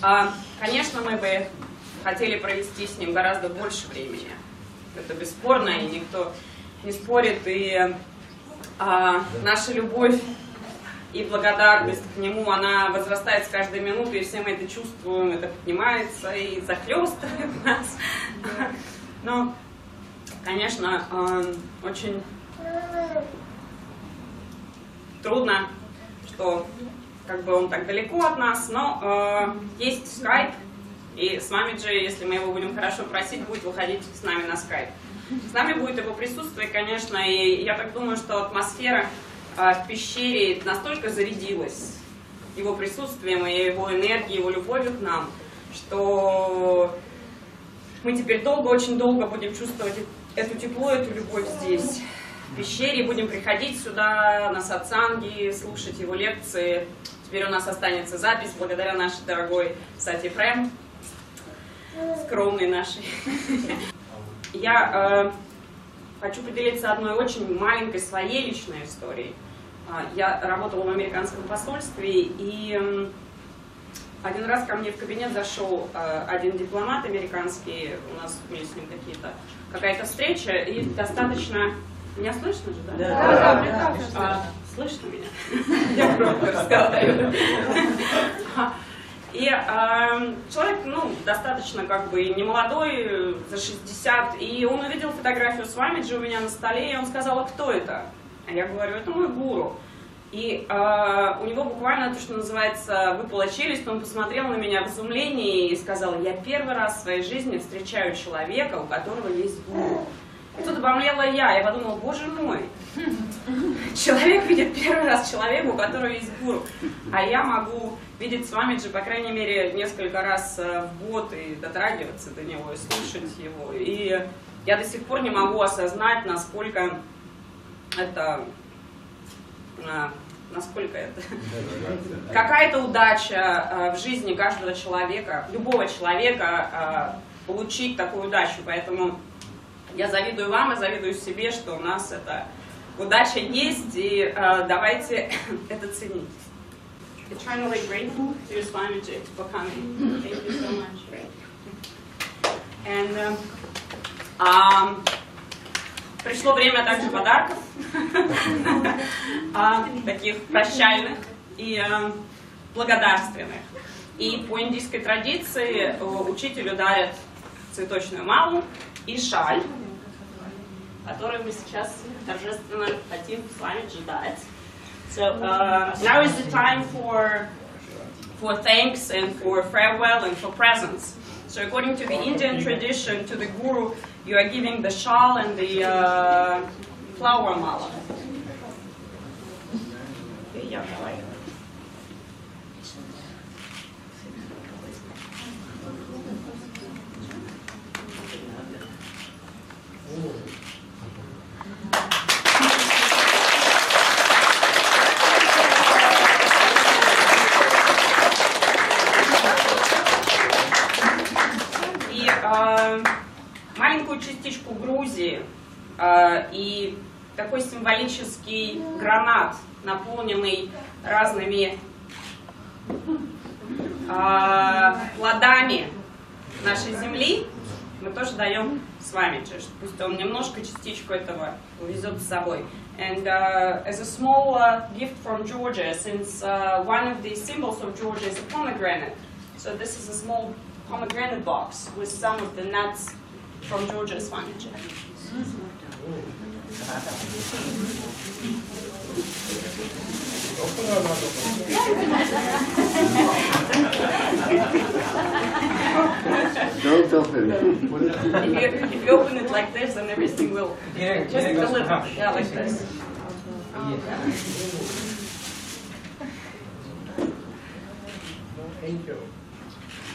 Конечно, мы бы хотели провести с ним гораздо больше времени. Это бесспорно, и никто не спорит. И наша любовь и благодарность к нему, она возрастает с каждой минутой, и все мы это чувствуем, это поднимается и захлестывает нас. Но, конечно, очень трудно, что как бы он так далеко от нас, но есть скайп, и с вами же, если мы его будем хорошо просить, будет выходить с нами на скайп. С нами будет его присутствие, конечно, и я так думаю, что атмосфера в пещере настолько зарядилась его присутствием, и его энергией, его любовью к нам, что мы теперь долго, очень долго будем чувствовать эту тепло, эту любовь здесь, в пещере, будем приходить сюда на сатсанги, слушать его лекции. Теперь у нас останется запись, благодаря нашей дорогой Сати Прем, скромной нашей. Я хочу поделиться одной очень маленькой своей личной историей. Я работала в американском посольстве, и один раз ко мне в кабинет зашел один дипломат американский, у нас были с ним какая-то встреча, и достаточно... Меня слышно же, да? Да. Слышно меня? Я громко разговариваю. И человек, достаточно немолодой, за 60, и он увидел фотографию с Свамиджи у меня на столе, и он сказал: а кто это? А я говорю: это мой гуру. И у него буквально то, что называется, выпала челюсть, он посмотрел на меня в изумлении и сказал: я первый раз в своей жизни встречаю человека, у которого есть гуру. И тут обомлела я подумала: боже мой, человек видит первый раз человека, у которого есть гуру, а я могу видеть Свамиджи, по крайней мере, несколько раз в год и дотрагиваться до него, и слушать его. И я до сих пор не могу осознать, насколько это какая-то удача в жизни каждого человека, любого человека, получить такую удачу. Поэтому я завидую вам и завидую себе, что у нас эта удача есть, и давайте это ценить. Eternally grateful to your Swamiji for coming. Thank you so much. And пришло время также подарков, таких прощальных и благодарственных. И по индийской традиции учителю дарят цветочную малу и шаль, которую мы сейчас торжественно хотим с вами дать. So now is the time for thanks and for farewell and for presents. So according to the Indian tradition, to the guru, you are giving the shawl and the flower mala. Маленькую частичку Грузии и такой символический гранат, наполненный разными плодами нашей земли, мы тоже даем Свамиджи, пусть он немножко, частичку этого увезет с собой. And as a small gift from Georgia, since one of the symbols of Georgia is a pomegranate, so this is a small pomegranate box with some of the nuts from Georgia Swamiji. Don't open it. If you open it like this, then everything will just deliver. Yeah, like this. Thank you.